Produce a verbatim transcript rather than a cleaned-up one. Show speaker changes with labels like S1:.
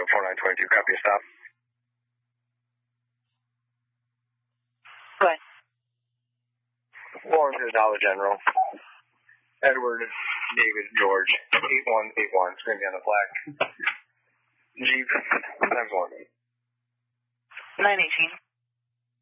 S1: four nine two two, copy, stop.
S2: Go ahead.
S1: Lawrence is Dollar General. Edward, David, George, eight one eight one, it's going to be on the flag. Jeep, times one.
S2: nine eighteen.